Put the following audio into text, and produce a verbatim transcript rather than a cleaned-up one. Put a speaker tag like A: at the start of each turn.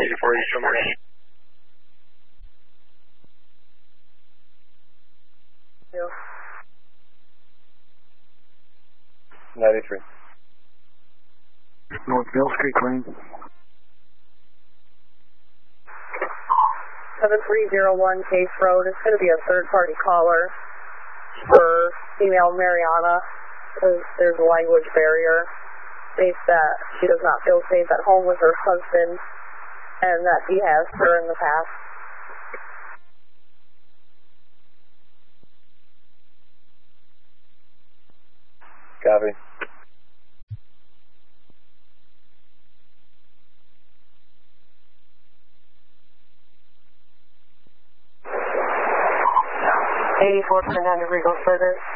A: eighty-four Eastern Marsh.
B: ninety-three.
C: North Mill Street, claim.
D: seven three zero one Case Road. It's going to be a third-party caller for female Mariana. There's a language barrier. States that she does not feel safe at home with her husband and that he has her in the past.
B: Copy.
D: eighty-four Fernando Rigo Further.